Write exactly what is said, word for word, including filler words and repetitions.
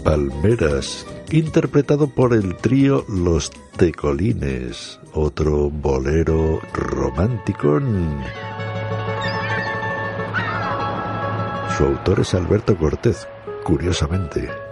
Palmeras, interpretado por el trío Los Tecolines, otro bolero romántico. Su autor es Alberto Cortez, curiosamente.